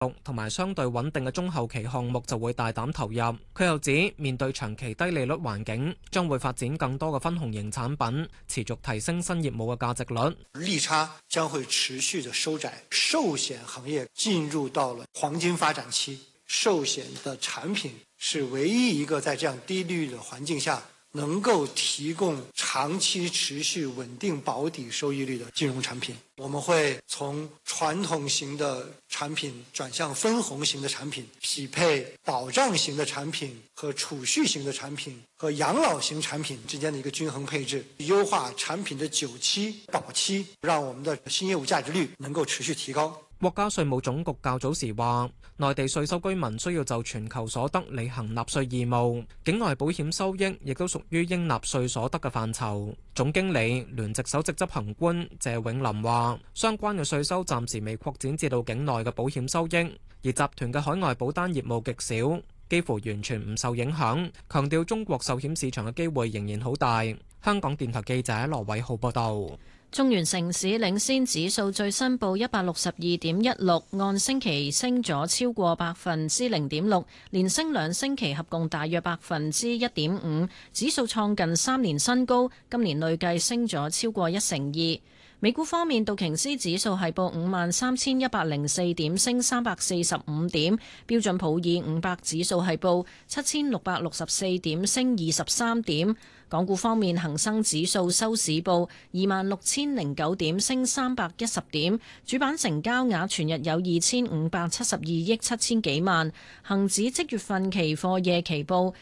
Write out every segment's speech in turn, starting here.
同埋相對穩定嘅中後期項目就會大膽投入。佢又指，面對長期低利率環境，將會發展更多嘅分紅型產品，持續提升新業務嘅價值率。 利差將會持續的收窄，壽險行業進入到了黃金發展期，壽險的產品是唯一一個在這樣低利率的環境下，能夠提供長期持續穩定保底收益率的金融產品。我們會從傳統型的產品轉向分紅型的產品，匹配保障型的產品和儲蓄型的產品和養老型產品之間的一個均衡配置，優化產品的久期保期，讓我們的新業務價值率能夠持續提高。 國家稅務總局較早時話，內地稅收居民需要就全球所得履行納稅義務，境外保險收益亦都屬於應納稅所得嘅範疇。總經理聯席首席執行官謝永林話，相關嘅稅收暫時未擴展至到境內嘅保險收益，而集團嘅海外保單業務極少，幾乎完全唔受影響。強調中國壽險市場嘅機會仍然好大。香港電台記者羅偉浩報道。 中原城市領先指數最新報162.16，按星期升咗超過0.6%，連升2星期，合共大約1.5%，指數創近3年新高，今年累計升咗超過1%。美股方面，道瓊斯指數係報53,104點，升345點；標準普爾500指數係報7,664點，升23點。港股方面，恒生指數收市報26,009點，升310點。主板成交額全日有2,572億7千幾萬。恒指即月份期貨夜期報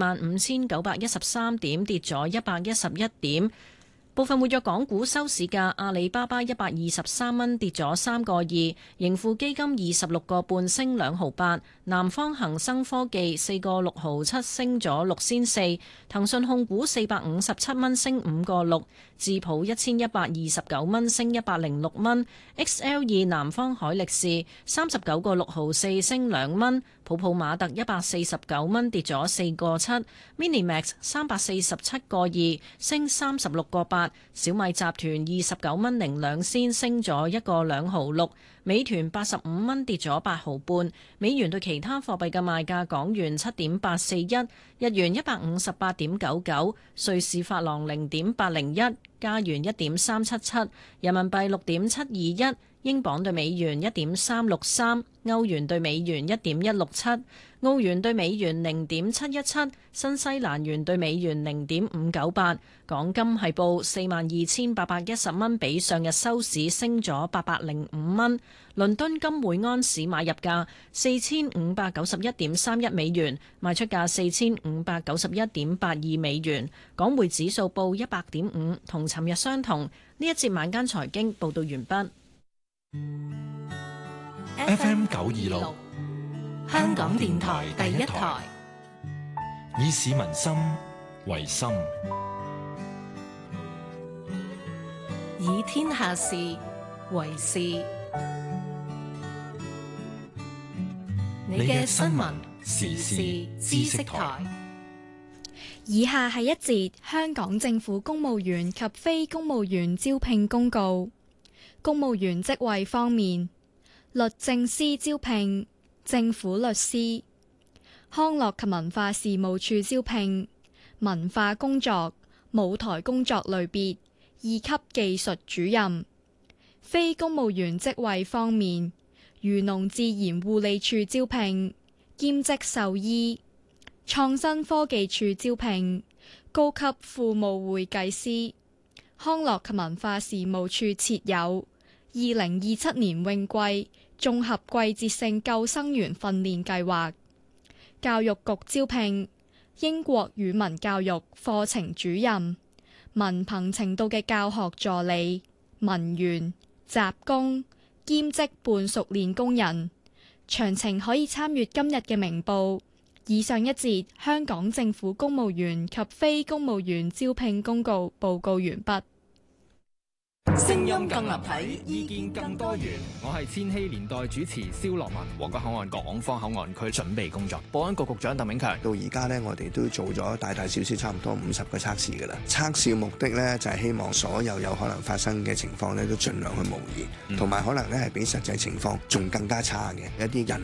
25,913點，跌咗111點。部分活躍港股收市價，阿里巴巴123蚊跌咗3個2，盈富基金26個半升2毫8，南方恒生科技4個6毫7升咗6仙4，騰訊控股457蚊升5個6，智普1129蚊升106蚊，XL2南方海力士39個6毫4升2蚊，普普馬特149蚊跌咗4個7，Minimax 347個2升36個8。小米集團29蚊零2仙升咗1個2毫6，美團85蚊跌咗8毫半，美元對其他貨幣嘅賣價：港元7.841，日元158.99，瑞士法郎0.801，加元1.377，人民幣6.721。英鎊對美元1.363，歐元對美元1.167，澳元對美元0.717，新西蘭元對美元0.598。港金係報42,810蚊，比上日收市升咗805蚊。倫敦金每安士買入價4,591.31美元，賣出價4,591.82美元。港匯指數報100.5，同尋日相同。呢一節晚間財經報道完畢。 FM 926，香港電台第一台，以市民心為心， 以天下事為事。你嘅新聞時事知識台。 以下係一節香港政府公務員及非公務員招聘公告。公務員職位方面，律政司招聘政府律師，康樂及文化事務處招聘文化工作、舞台工作類別2級技術主任。非公務員職位方面，漁農自然護理處招聘兼職獸醫，創新科技處招聘高級庫務會計師。康樂及文化事務處設有2027年泳季綜合季節性救生員訓練計劃。教育局招聘英國語文教育課程主任、文憑程度嘅教學助理、文員、雜工、兼職半熟練工人。詳情可以參閱今日嘅明報。以上一節香港政府公務員及非公務員招聘公告報告完畢。 聲音更立體，意見更多元。 我係千禧年代主持蕭樂文。皇崗口岸港方口岸區準備工作，保安局局長鄧炳強到而家呢，我哋都做咗大大小小差唔多50個測試㗎啦。測試嘅目的呢，就係希望所有可能發生嘅情況呢，都盡量去模擬，同埋可能呢係比實際情況仲更加差嘅一啲人